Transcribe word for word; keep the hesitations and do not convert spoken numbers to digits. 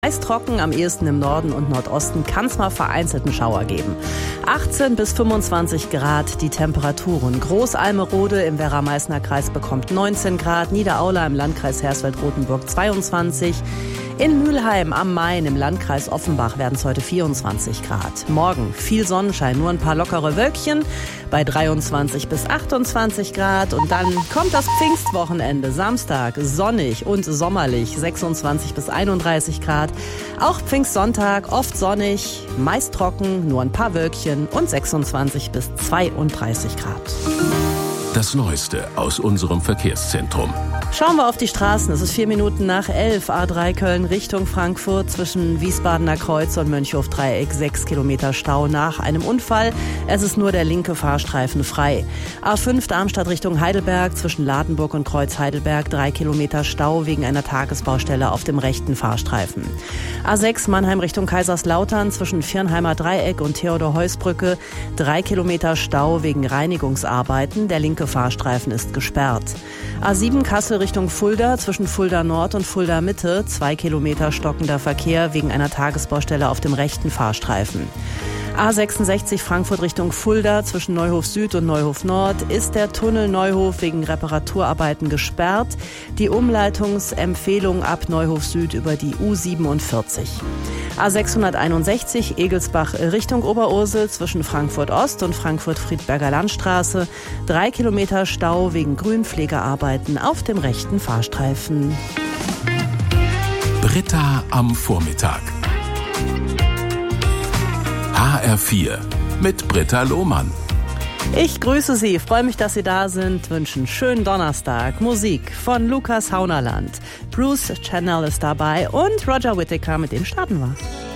Meist trocken, am ehesten im Norden und Nordosten kann es mal vereinzelten Schauer geben. achtzehn bis fünfundzwanzig Grad die Temperaturen. Groß-Almerode im Werra-Meißner Kreis bekommt neunzehn Grad, Niederaula im Landkreis Hersfeld-Rotenburg zweiundzwanzig, in Mülheim am Main im Landkreis Offenbach werden es heute vierundzwanzig Grad. Morgen viel Sonnenschein, nur ein paar lockere Wölkchen bei dreiundzwanzig bis achtundzwanzig Grad. Und dann kommt das Pfingstwochenende, Samstag, sonnig und sommerlich, sechsundzwanzig bis einunddreißig Grad. Auch Pfingstsonntag, oft sonnig, meist trocken, nur ein paar Wölkchen und sechsundzwanzig bis zweiunddreißig Grad. Das Neueste aus unserem Verkehrszentrum. Schauen wir auf die Straßen. Es ist vier Minuten nach elf. A drei Köln Richtung Frankfurt zwischen Wiesbadener Kreuz und Mönchhof-Dreieck. Sechs Kilometer Stau nach einem Unfall. Es ist nur der linke Fahrstreifen frei. A fünf Darmstadt Richtung Heidelberg zwischen Ladenburg und Kreuz Heidelberg. Drei Kilometer Stau wegen einer Tagesbaustelle auf dem rechten Fahrstreifen. A sechs Mannheim Richtung Kaiserslautern zwischen Viernheimer Dreieck und Theodor-Heuss-Brücke. Drei Kilometer Stau wegen Reinigungsarbeiten. Der linke Fahrstreifen ist gesperrt. A sieben Kassel Richtung Fulda zwischen Fulda Nord und Fulda Mitte. Zwei Kilometer stockender Verkehr wegen einer Tagesbaustelle auf dem rechten Fahrstreifen. A sechsundsechzig Frankfurt Richtung Fulda zwischen Neuhof Süd und Neuhof Nord ist der Tunnel Neuhof wegen Reparaturarbeiten gesperrt. Die Umleitungsempfehlung ab Neuhof Süd über die U siebenundvierzig. A sechshunderteinundsechzig Egelsbach Richtung Oberursel zwischen Frankfurt Ost und Frankfurt-Friedberger Landstraße. Drei Kilometer Stau wegen Grünpflegearbeiten auf dem rechten Fahrstreifen. Britta am Vormittag. H R vier mit Britta Lohmann. Ich grüße Sie, freue mich, dass Sie da sind, wünsche einen schönen Donnerstag. Musik von Lukas Haunerland. Bruce Channel ist dabei und Roger Whittaker, mit dem starten wir.